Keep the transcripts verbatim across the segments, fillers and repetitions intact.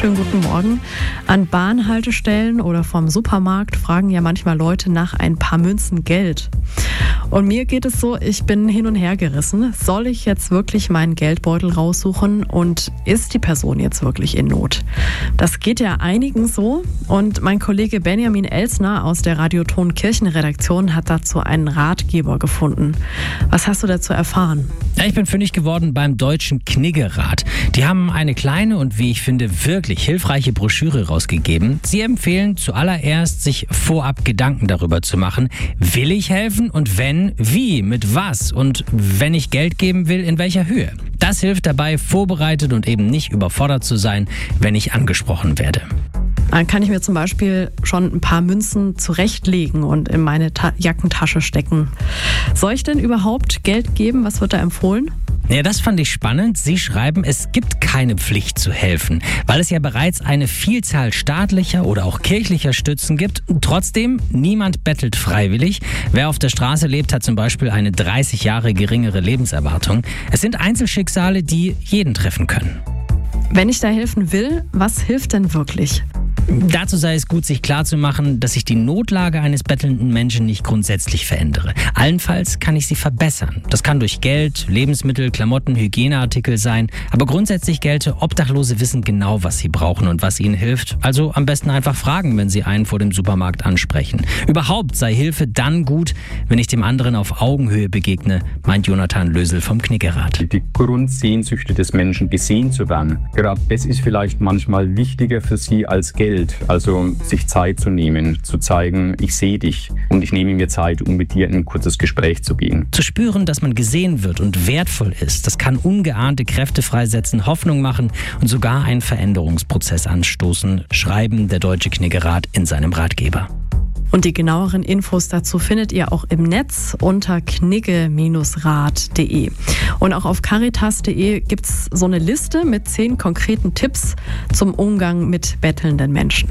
Schönen guten Morgen. An Bahnhaltestellen oder vom Supermarkt fragen ja manchmal Leute nach ein paar Münzen Geld. Und mir geht es so, ich bin hin und her gerissen. Soll ich jetzt wirklich meinen Geldbeutel raussuchen und ist die Person jetzt wirklich in Not? Das geht ja einigen so und mein Kollege Benjamin Elsner aus der Radioton Kirchenredaktion hat dazu einen Ratgeber gefunden. Was hast du dazu erfahren? Ja, ich bin fündig geworden beim Deutschen Kniggerat. Die haben eine kleine und wie ich finde wirklich hilfreiche Broschüre rausgegeben. Sie empfehlen zuallererst, sich vorab Gedanken darüber zu machen, will ich helfen und wenn, wie, mit was und wenn ich Geld geben will, in welcher Höhe. Das hilft dabei, vorbereitet und eben nicht überfordert zu sein, wenn ich angesprochen werde. Dann kann ich mir zum Beispiel schon ein paar Münzen zurechtlegen und in meine Ta- Jackentasche stecken. Soll ich denn überhaupt Geld geben? Was wird da empfohlen? Ja, das fand ich spannend. Sie schreiben, es gibt keine Pflicht zu helfen, weil es ja bereits eine Vielzahl staatlicher oder auch kirchlicher Stützen gibt. Trotzdem, niemand bettelt freiwillig. Wer auf der Straße lebt, hat zum Beispiel eine dreißig Jahre geringere Lebenserwartung. Es sind Einzelschicksale, die jeden treffen können. Wenn ich da helfen will, was hilft denn wirklich? Dazu sei es gut, sich klarzumachen, dass ich die Notlage eines bettelnden Menschen nicht grundsätzlich verändere. Allenfalls kann ich sie verbessern. Das kann durch Geld, Lebensmittel, Klamotten, Hygieneartikel sein. Aber grundsätzlich gelte, Obdachlose wissen genau, was sie brauchen und was ihnen hilft. Also am besten einfach fragen, wenn sie einen vor dem Supermarkt ansprechen. Überhaupt sei Hilfe dann gut, wenn ich dem anderen auf Augenhöhe begegne, meint Jonathan Lösel vom Kniggerat. Die Grundsehnsüchte des Menschen, gesehen zu werden, gerade das ist vielleicht manchmal wichtiger für sie als Geld. Also sich Zeit zu nehmen, zu zeigen, ich sehe dich und ich nehme mir Zeit, um mit dir in ein kurzes Gespräch zu gehen. Zu spüren, dass man gesehen wird und wertvoll ist, das kann ungeahnte Kräfte freisetzen, Hoffnung machen und sogar einen Veränderungsprozess anstoßen, schreiben der Deutsche Kniggerat in seinem Ratgeber. Und die genaueren Infos dazu findet ihr auch im Netz unter knigge rat punkt de. Und auch auf caritas punkt de gibt es so eine Liste mit zehn konkreten Tipps zum Umgang mit bettelnden Menschen.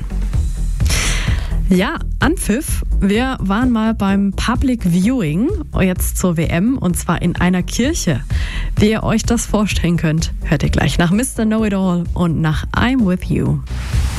Ja, Anpfiff. Wir waren mal beim Public Viewing, jetzt zur W M, und zwar in einer Kirche. Wie ihr euch das vorstellen könnt, hört ihr gleich nach Mister Know-It-All und nach I'm With You.